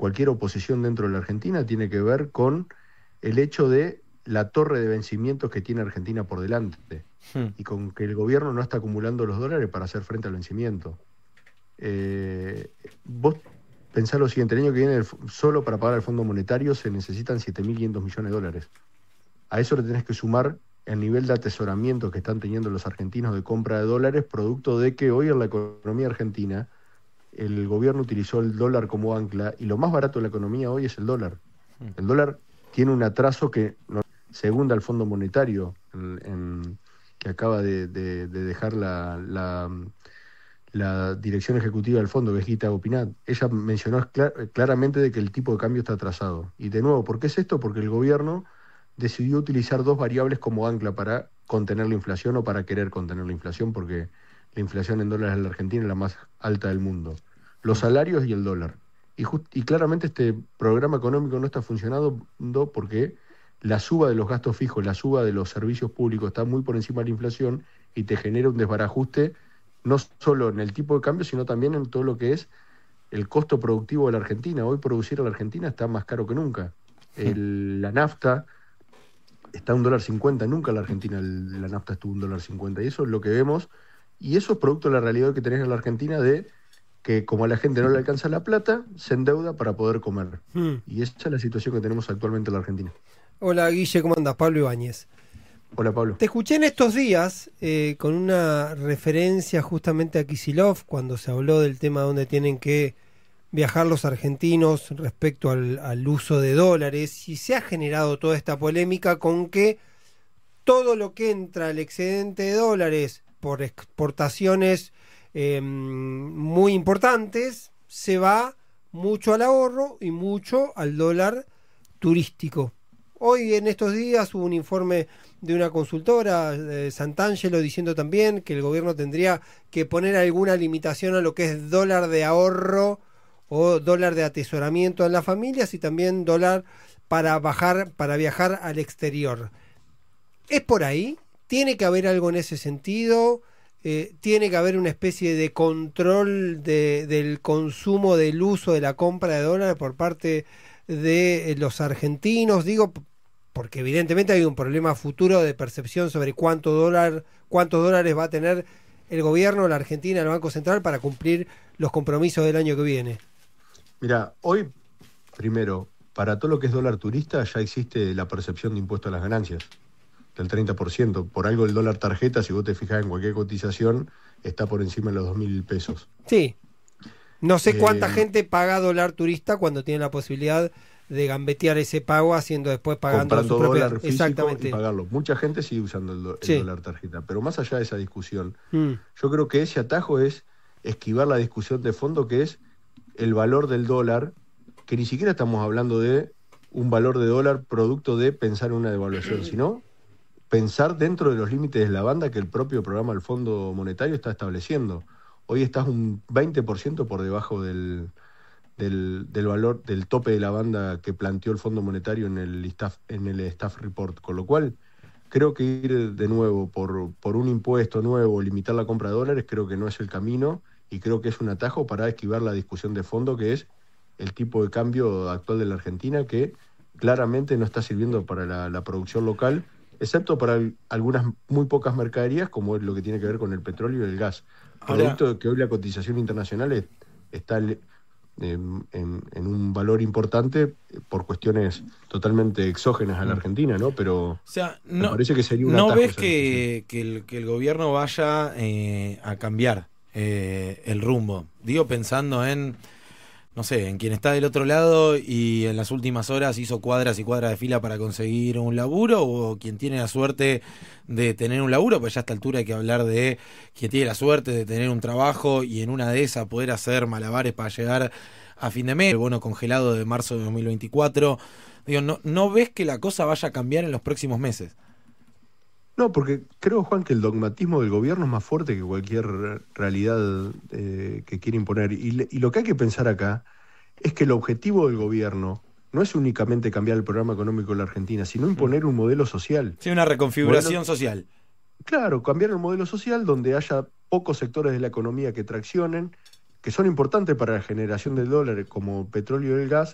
cualquier oposición dentro de la Argentina tiene que ver con el hecho de la torre de vencimientos que tiene Argentina por delante y con que el gobierno no está acumulando los dólares para hacer frente al vencimiento. Vos pensá lo siguiente: el año que viene, solo para pagar el Fondo Monetario se necesitan 7.500 millones de dólares. A eso le tenés que sumar el nivel de atesoramiento que están teniendo los argentinos de compra de dólares, producto de que hoy en la economía argentina el gobierno utilizó el dólar como ancla, y lo más barato de la economía hoy es el dólar. El dólar tiene un atraso que, según el Fondo Monetario, que acaba de dejar la dirección ejecutiva del fondo, que es Gita Gopinath, ella mencionó claramente de que el tipo de cambio está atrasado. Y de nuevo, ¿por qué es esto? Porque el gobierno decidió utilizar dos variables como ancla para contener la inflación, o para querer contener la inflación, porque la inflación en dólares en la Argentina es la más alta del mundo: los salarios y el dólar. Y claramente este programa económico no está funcionando porque la suba de los gastos fijos, la suba de los servicios públicos está muy por encima de la inflación, y te genera un desbarajuste no solo en el tipo de cambio, sino también en todo lo que es el costo productivo de la Argentina. Hoy producir en la Argentina está más caro que nunca. La nafta está a $1.50, nunca en la Argentina la nafta estuvo $1.50, y eso es lo que vemos, y eso es producto de la realidad que tenés en la Argentina, de que como a la gente no le alcanza la plata, se endeuda para poder comer. Y esa es la situación que tenemos actualmente en la Argentina. Hola Guille, ¿cómo andás? Pablo Ibáñez. Hola Pablo. Te escuché en estos días con una referencia justamente a Kicillof, cuando se habló del tema donde tienen que viajar los argentinos respecto al uso de dólares, y se ha generado toda esta polémica con que todo lo que entra al excedente de dólares por exportaciones muy importantes se va mucho al ahorro y mucho al dólar turístico. Hoy en estos días hubo un informe de una consultora, Santangelo, diciendo también que el gobierno tendría que poner alguna limitación a lo que es dólar de ahorro o dólar de atesoramiento en las familias, y también dólar para viajar al exterior. ¿Es por ahí? ¿Tiene que haber algo en ese sentido? ¿Tiene que haber una especie de control del consumo, del uso, de la compra de dólares por parte de los argentinos? Digo, porque evidentemente hay un problema futuro de percepción sobre cuántos dólares va a tener el gobierno, la Argentina, el Banco Central, para cumplir los compromisos del año que viene. Mira, hoy, primero, para todo lo que es dólar turista ya existe la percepción de impuesto a las ganancias del 30%. Por algo el dólar tarjeta, si vos te fijas en cualquier cotización, está por encima de los 2.000 pesos. Sí. No sé cuánta gente paga dólar turista cuando tiene la posibilidad de gambetear ese pago, haciendo después pagando comprando su propia... dólar físico. Exactamente. Y pagarlo. Mucha gente sigue usando el dólar tarjeta, pero más allá de esa discusión, yo creo que ese atajo es esquivar la discusión de fondo, que es el valor del dólar, que ni siquiera estamos hablando de un valor de dólar producto de pensar en una devaluación, sino pensar dentro de los límites de la banda que el propio programa del Fondo Monetario está estableciendo. Hoy estás un 20% por debajo del valor, del tope de la banda que planteó el Fondo Monetario en el Staff Report, con lo cual creo que ir de nuevo por un impuesto nuevo, limitar la compra de dólares, creo que no es el camino, y creo que es un atajo para esquivar la discusión de fondo, que es el tipo de cambio actual de la Argentina, que claramente no está sirviendo para la producción local, excepto para algunas muy pocas mercaderías, como es lo que tiene que ver con el petróleo y el gas. Producto de que hoy la cotización internacional está en un valor importante por cuestiones totalmente exógenas a la Argentina, ¿no? Pero o sea, me parece que sería un ¿no atajo ves que el gobierno vaya a cambiar el rumbo? Digo, pensando en, no sé, en quien está del otro lado y en las últimas horas hizo cuadras y cuadras de fila para conseguir un laburo, o quien tiene la suerte de tener un laburo, pues ya a esta altura hay que hablar de quien tiene la suerte de tener un trabajo y en una de esas poder hacer malabares para llegar a fin de mes, el bono congelado de marzo de 2024. Digo, ¿no ves que la cosa vaya a cambiar en los próximos meses? No, porque creo, Juan, que el dogmatismo del gobierno es más fuerte que cualquier realidad que quiere imponer. Y lo que hay que pensar acá es que el objetivo del gobierno no es únicamente cambiar el programa económico de la Argentina, sino imponer un modelo social. Sí, una reconfiguración social. Claro, cambiar el modelo social donde haya pocos sectores de la economía que traccionen, que son importantes para la generación del dólar, como el petróleo y el gas,